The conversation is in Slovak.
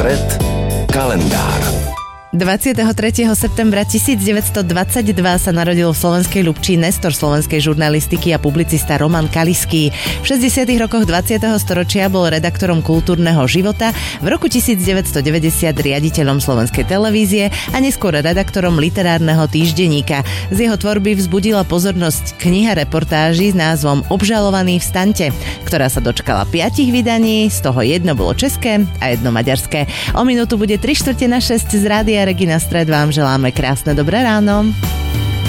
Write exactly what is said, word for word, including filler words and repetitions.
Pred kalendár. dvadsiateho tretieho septembra tisícdeväťstodvadsaťdva sa narodil v Slovenskej Ľubči nestor slovenskej žurnalistiky a publicista Roman Kaliský. V šesťdesiatych rokoch dvadsiateho storočia bol redaktorom Kultúrneho života, v roku tisícdeväťstodeväťdesiat riaditeľom Slovenskej televízie a neskôr redaktorom Literárneho týždenníka. Z jeho tvorby vzbudila pozornosť kniha reportáží s názvom Obžalovaný vstaňte, ktorá sa dočkala piatich vydaní, z toho jedno bolo české a jedno maďarské. O minútu bude tri štvrte na šesť z rádia Regina Stred, vám želáme krásne dobré ráno.